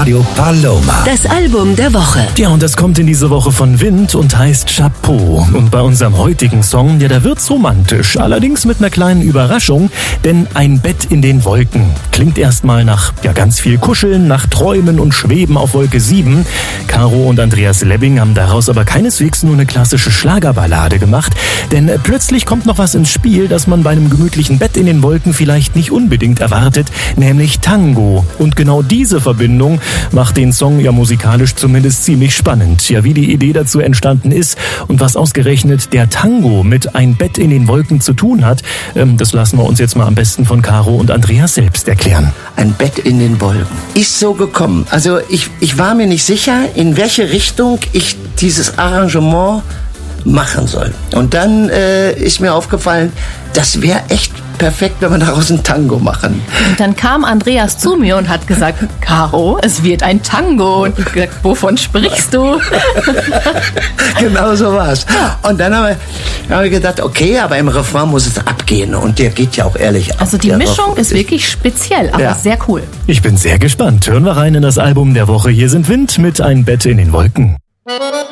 Radio Paloma. Das Album der Woche. Ja, und das kommt in diese Woche von Wind und heißt Chapeau. Und bei unserem heutigen Song, ja, da wird's romantisch. Allerdings mit einer kleinen Überraschung, denn ein Bett in den Wolken klingt erstmal nach ganz viel Kuscheln, nach Träumen und Schweben auf Wolke 7. Caro und Andreas Lebbing haben daraus aber keineswegs nur eine klassische Schlagerballade gemacht, denn plötzlich kommt noch was ins Spiel, das man bei einem gemütlichen Bett in den Wolken vielleicht nicht unbedingt erwartet, nämlich Tango. Und genau diese Verbindung macht den Song ja musikalisch zumindest ziemlich spannend. Ja, wie die Idee dazu entstanden ist und was ausgerechnet der Tango mit Ein Bett in den Wolken zu tun hat, das lassen wir uns jetzt mal am besten von Caro und Andreas selbst erklären. Ein Bett in den Wolken ist so gekommen. Also ich war mir nicht sicher, in welche Richtung ich dieses Arrangement machen soll. Und dann ist mir aufgefallen, das wäre echt perfekt, wenn wir daraus ein Tango machen. Und dann kam Andreas zu mir und hat gesagt, Caro, es wird ein Tango. Und ich habe gesagt, wovon sprichst du? Genau so war's. Und dann haben wir gedacht, okay, aber im Refrain muss es abgehen. Und der geht ja auch ehrlich ab. Also die Mischung ist wirklich speziell, aber sehr cool. Ich bin sehr gespannt. Hören wir rein in das Album der Woche. Hier sind Wind mit Ein Bett in den Wolken.